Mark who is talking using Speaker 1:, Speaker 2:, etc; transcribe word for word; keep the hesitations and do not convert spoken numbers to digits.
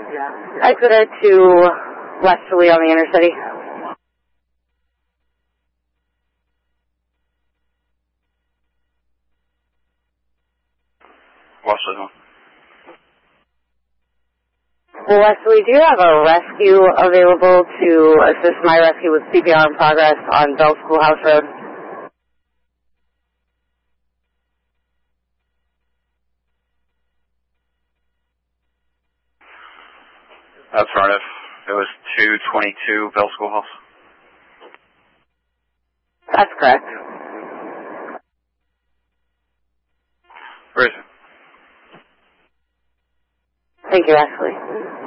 Speaker 1: Exeter to westerly on the intercity.
Speaker 2: Westerly one.
Speaker 1: Wesley, do you have a rescue available to assist my rescue with C P R in progress on Bell Schoolhouse Road?
Speaker 2: Affirmative. It was two twenty-two Bell Schoolhouse.
Speaker 1: That's correct.
Speaker 2: Where is it?
Speaker 1: Thank you, Ashley.